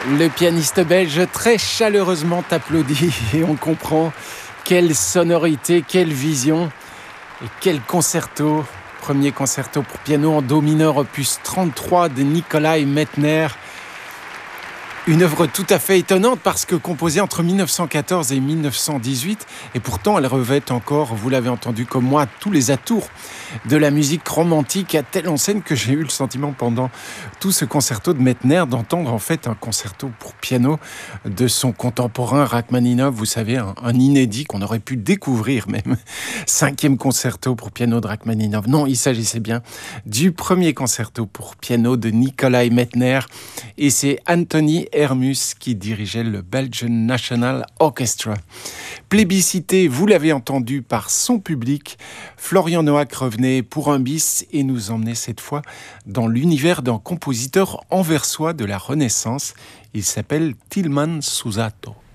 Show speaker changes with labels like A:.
A: Le pianiste belge très chaleureusement applaudi et on comprend quelle sonorité, quelle vision et quel concerto. Premier concerto pour piano en do mineur opus 33 de Nikolai Medtner. Une œuvre tout à fait étonnante parce que composée entre 1914 et 1918 et pourtant elle revêt encore, vous l'avez entendu comme moi, tous les atours de la musique romantique à telle enseigne que j'ai eu le sentiment pendant tout ce concerto de Medtner d'entendre en fait un concerto pour piano de son contemporain Rachmaninov, vous savez, un inédit qu'on aurait pu découvrir même. 5e concerto pour piano de Rachmaninov. Non, il s'agissait bien du premier concerto pour piano de Nikolai Medtner et c'est Anthony Hermus qui dirigeait le Belgian National Orchestra. Plébiscité, vous l'avez entendu, par son public, Florian Noack revenait pour un bis et nous emmenait cette fois dans l'univers d'un compositeur anversois de la Renaissance. Il s'appelle Tilman Susato.